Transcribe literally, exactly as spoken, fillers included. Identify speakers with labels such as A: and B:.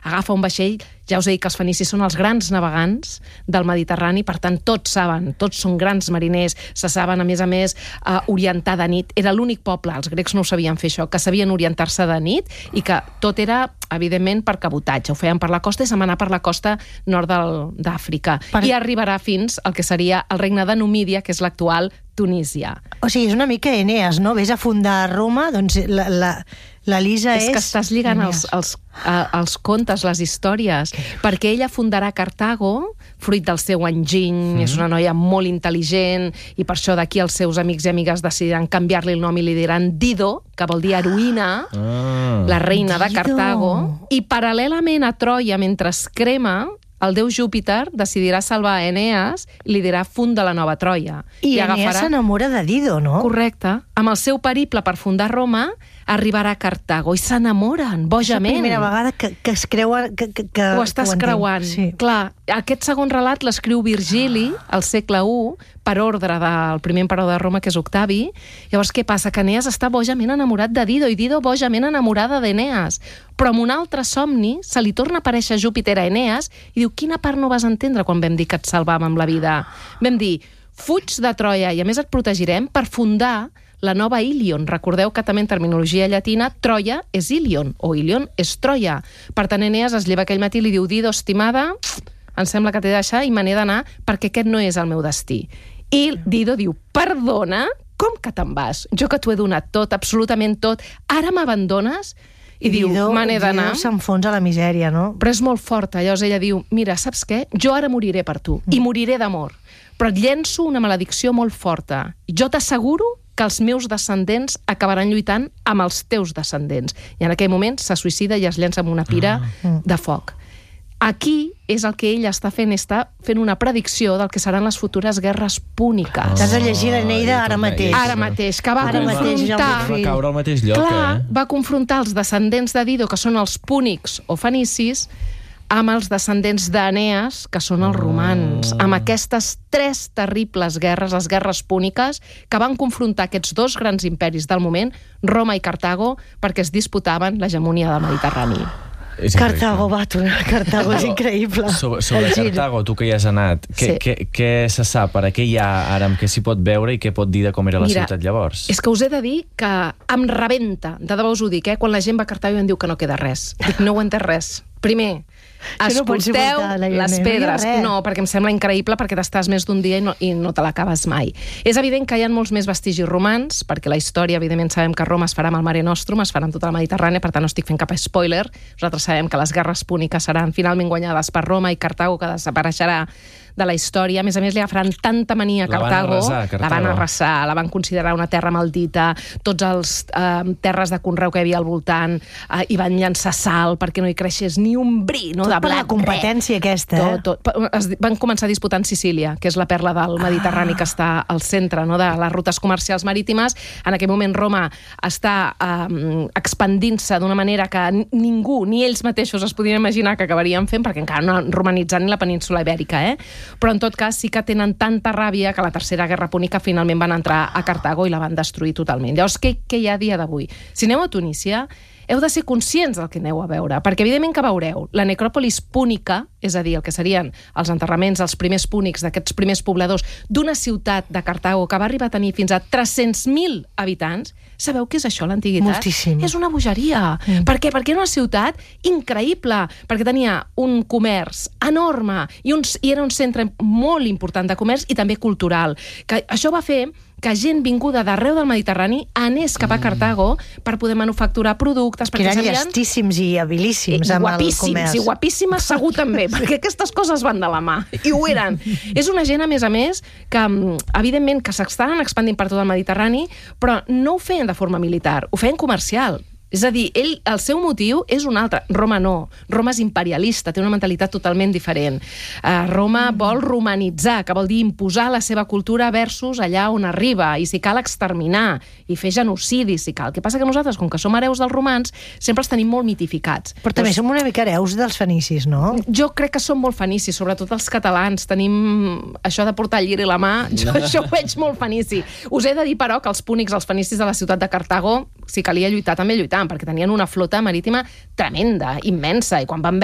A: agafa un vaixell. Ja us he dit que els fenicis són els grans navegants del Mediterrani, per tant, tots saben, tots són grans mariners, se saben, a més a més, uh, orientar de nit. Era l'únic poble, els grecs no ho sabien fer això, que sabien orientar-se de nit i que tot era, evidentment, per cabotatge. Ho feien per la costa i se'n va anar per la costa nord d'Àfrica. Per... I arribarà fins al que seria el regne de Numídia, que és l'actual Tunísia.
B: O sigui, és una mica Eneas, no? Ves a fundar Roma, doncs la, la, la Lisa és...
A: És que estàs lligant els, els, uh, els contes, les històries, perquè ella fundarà Cartago, fruit del seu enginy, mm. és una noia molt intel·ligent, i per això d'aquí els seus amics i amigues decidiran canviar-li el nom i li diran Dido, que vol dir heroïna, ah. la reina Dido. de Cartago, i paral·lelament a Troia, mentre es crema, el déu Júpiter decidirà salvar Eneas i li dirà funda la nova Troia.
B: I, I Eneas agafarà... s'enamora de Dido, no?
A: Correcte. Amb el seu periple per fundar Roma, arribarà a Cartago i s'enamoren, bojament.
B: És la primera vegada que, que es creuen... Que, que, que,
A: ho estàs
B: que ho
A: creuant. Sí. Clar, aquest segon relat l'escriu Virgili, al segle u, per ordre del primer emperador de Roma, que és Octavi. Llavors, què passa? Que Eneas està bojament enamorat de Dido i Dido bojament enamorada d'Eneas. Però en un altre somni se li torna a aparèixer Júpiter a Eneas i diu, quina part no vas entendre quan vam dir que et salvàvem la vida? Vam dir, fuig de Troia i a més et protegirem per fundar la nova Ilion. Recordeu que també en terminologia llatina Troia és Ilion, o Ilion és Troia. Per tant, Eneas es lleva aquell matí i li diu, Dido, estimada, em sembla que t'he de deixar i me n'he d'anar perquè aquest no és el meu destí. I Dido diu, perdona, com que te'n vas? Jo que t'ho he donat tot, absolutament tot, ara m'abandones? I diu, me n'he d'anar.
B: Dido s'enfonsa a la misèria, no?
A: Però és molt forta. Llavors ella diu, mira, saps què? Jo ara moriré per tu, mm. i moriré d'amor. Però et llenço una maledicció molt forta. Jo t'asseguro que els meus descendents acabaran lluitant amb els teus descendents. I en aquell moment se suïcida i es llença amb una pira ah. de foc. Aquí és el que ell està fent, està fent una predicció del que seran les futures guerres púniques.
B: Oh. T'has de llegir l'Eneida ara mateix.
A: Ara mateix, que va
B: ara
A: confrontar...
C: Va caure al mateix lloc,
A: clar,
C: eh?
A: va confrontar els descendents de Dido, que són els púnics o fenicis, amb els descendents d'Eneas, que són els romans, oh. amb aquestes tres terribles guerres, les guerres púniques, que van confrontar aquests dos grans imperis del moment, Roma i Cartago, perquè es disputaven l'hegemonia del Mediterrani.
B: Cartago, va, tu, Cartago és increïble.
C: Sobre, sobre Cartago, tu que hi has anat, què, sí. què, què se sap? Per què hi ha ara, què s'hi pot veure i què pot dir de com era la
A: Mira,
C: ciutat llavors?
A: És que us he de dir que em rebenta, de debò us ho dic, eh? Quan la gent va a Cartago i em diu que no queda res. Dic, no ho he entès res. Primer, escolteu no les pedres. No, perquè em sembla increïble, perquè t'estàs més d'un dia i no, i no te l'acabes mai. És evident que hi ha molts més vestigis romans, perquè la història, evidentment, sabem que Roma es farà amb el Mare Nostrum, es farà amb tota la Mediterrània, per tant no estic fent cap spoiler. Nosaltres sabem que les guerres púniques seran finalment guanyades per Roma i Cartago, que desapareixerà de la història. A més a més, li agafaran tanta mania a Cartago,
C: la van arrasar,
A: la van arrasar, la van considerar una terra maldita, tots els eh, terres de conreu que hi havia al voltant eh, hi van llançar sal perquè no hi creixés ni un bri, no, de
B: blat. Per la competència aquesta, eh?
A: Tot, tot. Es van començar disputant Sicília, que és la perla del Mediterrani, ah. que està al centre, no, de les rutes comercials marítimes. En aquell moment Roma està eh, expandint-se d'una manera que ningú, ni ells mateixos es podien imaginar que acabarien fent, perquè encara no han romanitzat ni la península ibèrica, eh? Però en tot cas sí que tenen tanta ràbia que la tercera guerra púnica finalment van entrar a Cartago i la van destruir totalment. Llavors, què, què hi ha a dia d'avui? Si aneu a Tunísia, heu de ser conscients del que aneu a veure, perquè evidentment que veureu la necròpolis púnica, és a dir, el que serien els enterraments, els primers púnics d'aquests primers pobladors d'una ciutat de Cartago que va arribar a tenir fins a tres-cents mil habitants. Sabeu què és això, l'antiguitat?
B: Moltíssim.
A: És una bogeria. Mm. Per què? Perquè era una ciutat increïble, perquè tenia un comerç enorme i, un, i era un centre molt important de comerç i també cultural. Que això va fer que gent vinguda d'arreu del Mediterrani anés cap a Cartago per poder manufacturar productes.
B: Que eren sabien... llestíssims i habilíssims amb el comerç.
A: I guapíssimes segur també, perquè aquestes coses van de la mà. I ho eren. És una gent, a més a més, que evidentment que s'estan expandint per tot el Mediterrani, però no ho feien de forma militar, ho feien comercial. És a dir, ell, el seu motiu és un altre. Roma no. Roma és imperialista, té una mentalitat totalment diferent. Uh, Roma vol romanitzar, que vol dir imposar la seva cultura versus allà on arriba, i si cal exterminar, i fer genocidi, si cal. El que passa que nosaltres, com que som hereus dels romans, sempre els tenim molt mitificats.
B: Però també som una mica hereus dels fenicis, no?
A: Jo crec que som molt fenicis, sobretot els catalans. Tenim això de portar el lliri a la mà, jo això ho veig molt fenici. Us he de dir, però, que els púnics, els fenicis de la ciutat de Cartago, si calia lluitar, també lluitar, perquè tenien una flota marítima tremenda, immensa, i quan van